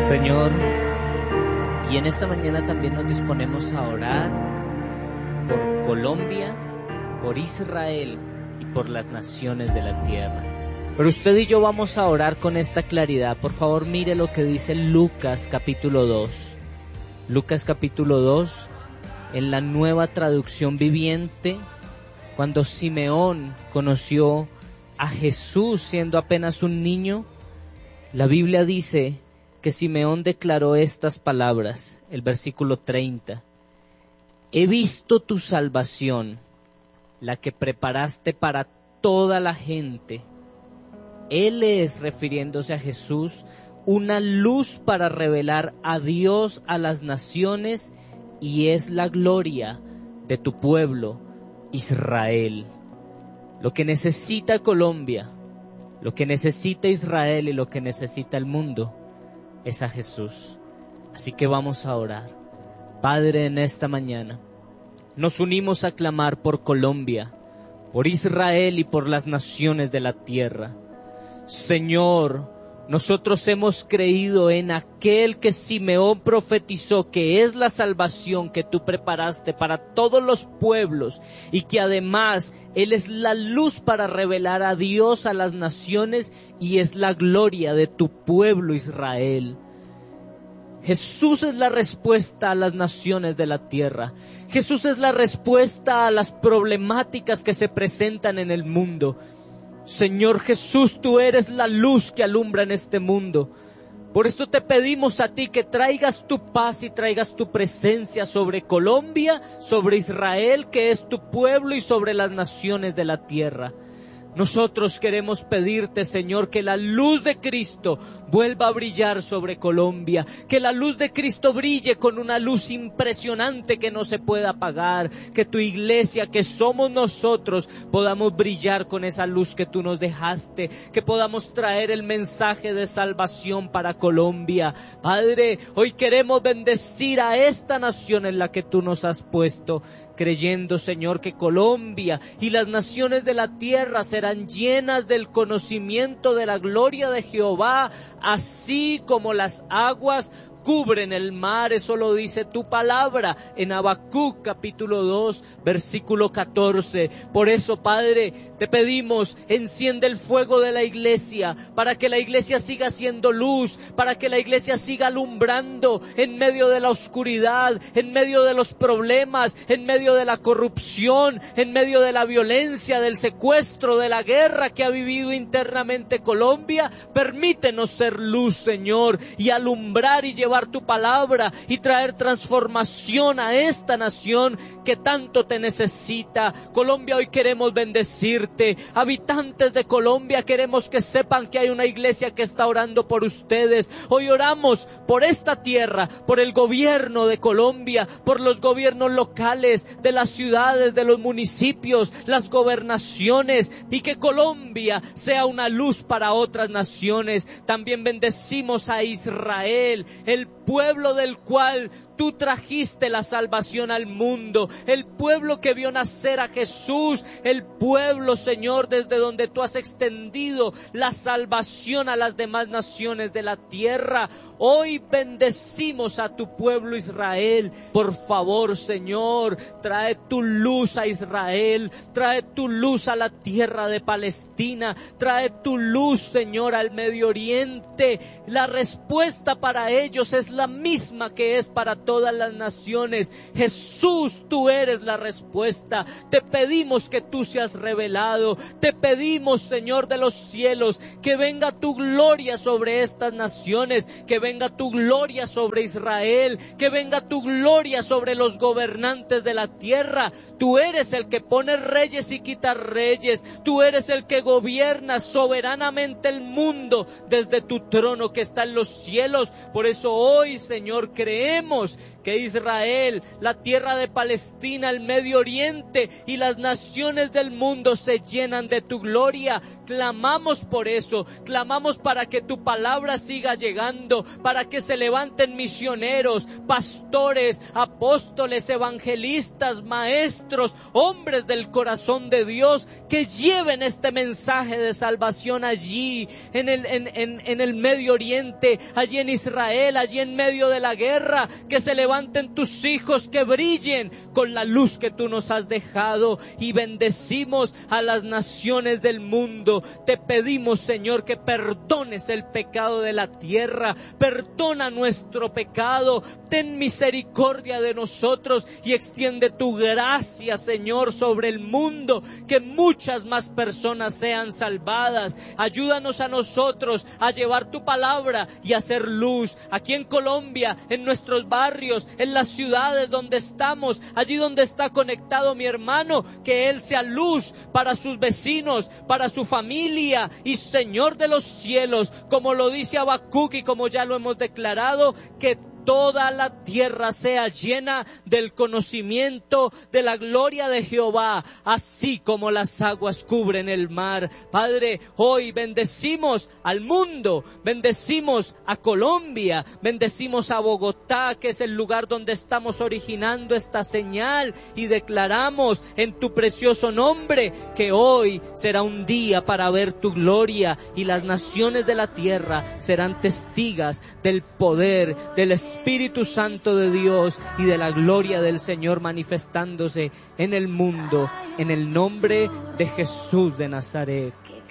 Señor, y en esta mañana también nos disponemos a orar por Colombia, por Israel y por las naciones de la tierra. Pero usted y yo vamos a orar con esta claridad. Por favor, mire lo que dice Lucas capítulo 2. Lucas capítulo 2, en la Nueva Traducción Viviente, cuando Simeón conoció a Jesús siendo apenas un niño, la Biblia dice que Simeón declaró estas palabras, el versículo 30. He visto tu salvación, la que preparaste para toda la gente. Él es, refiriéndose a Jesús, una luz para revelar a Dios a las naciones y es la gloria de tu pueblo, Israel. Lo que necesita Colombia, lo que necesita Israel y lo que necesita el mundo es a Jesús. Así que vamos a orar. Padre, en esta mañana nos unimos a clamar por Colombia, por Israel y por las naciones de la tierra. Señor, nosotros hemos creído en aquel que Simeón profetizó, que es la salvación que tú preparaste para todos los pueblos y que además Él es la luz para revelar a Dios a las naciones y es la gloria de tu pueblo Israel. Jesús es la respuesta a las naciones de la tierra. Jesús es la respuesta a las problemáticas que se presentan en el mundo. Señor Jesús, tú eres la luz que alumbra en este mundo. Por esto te pedimos a ti que traigas tu paz y traigas tu presencia sobre Colombia, sobre Israel, que es tu pueblo, y sobre las naciones de la tierra. Nosotros queremos pedirte, Señor, que la luz de Cristo vuelva a brillar sobre Colombia, que la luz de Cristo brille con una luz impresionante que no se pueda apagar, que tu iglesia, que somos nosotros, podamos brillar con esa luz que tú nos dejaste, que podamos traer el mensaje de salvación para Colombia. Padre, hoy queremos bendecir a esta nación en la que tú nos has puesto, creyendo, Señor, que Colombia y las naciones de la tierra serán llenas del conocimiento de la gloria de Jehová, así como las aguas cubren el mar. Eso lo dice tu palabra en Habacuc capítulo 2 versículo 14. Por eso, Padre, te pedimos, enciende el fuego de la iglesia, para que la iglesia siga siendo luz, para que la iglesia siga alumbrando en medio de la oscuridad, en medio de los problemas, en medio de la corrupción, en medio de la violencia, del secuestro, de la guerra que ha vivido internamente Colombia. Permítenos ser luz, Señor, y alumbrar y llevar tu palabra y traer transformación a esta nación que tanto te necesita. Colombia, hoy queremos bendecirte. Habitantes de Colombia, queremos que sepan que hay una iglesia que está orando por ustedes. Hoy oramos por esta tierra, por el gobierno de Colombia, por los gobiernos locales de las ciudades, de los municipios, las gobernaciones, y que Colombia sea una luz para otras naciones. También bendecimos a Israel, el pueblo del cual tú trajiste la salvación al mundo, el pueblo que vio nacer a Jesús, el pueblo, Señor, desde donde tú has extendido la salvación a las demás naciones de la tierra. Hoy bendecimos a tu pueblo Israel. Por favor, Señor, trae tu luz a Israel, trae tu luz a la tierra de Palestina, trae tu luz, Señor, al Medio Oriente. La respuesta para ellos es la misma que es para todas las naciones. Jesús, tú eres la respuesta. Te pedimos que tú seas revelado. Te pedimos, Señor de los cielos, que venga tu gloria sobre estas naciones, que venga tu gloria sobre Israel, que venga tu gloria sobre los gobernantes de la tierra. Tú eres el que pone reyes y quita reyes. Tú eres el que gobierna soberanamente el mundo desde tu trono que está en los cielos. Por eso hoy, Señor, creemos que Israel, la tierra de Palestina, el Medio Oriente y las naciones del mundo se llenan de tu gloria. Clamamos por eso, clamamos para que tu palabra siga llegando, para que se levanten misioneros, pastores, apóstoles, evangelistas, maestros, hombres del corazón de Dios, que lleven este mensaje de salvación allí, en el Medio Oriente, allí en Israel, allí en medio de la guerra, que se levanten tus hijos, que brillen con la luz que tú nos has dejado, y bendecimos a las naciones del mundo. Te pedimos, Señor, que perdones el pecado de la tierra, perdona nuestro pecado, ten misericordia de nosotros y extiende tu gracia, Señor, sobre el mundo, que muchas más personas sean salvadas. Ayúdanos a nosotros a llevar tu palabra y a hacer luz aquí en Colombia, en nuestros barrios, en las ciudades donde estamos, allí donde está conectado mi hermano, que él sea luz para sus vecinos, para su familia, y Señor de los cielos, como lo dice Habacuc y como ya lo hemos declarado, que toda la tierra sea llena del conocimiento de la gloria de Jehová, así como las aguas cubren el mar. Padre, hoy bendecimos al mundo, bendecimos a Colombia, bendecimos a Bogotá, que es el lugar donde estamos originando esta señal, y declaramos en tu precioso nombre que hoy será un día para ver tu gloria, y las naciones de la tierra serán testigas del poder del Espíritu Santo de Dios y de la gloria del Señor manifestándose en el mundo, en el nombre de Jesús de Nazaret.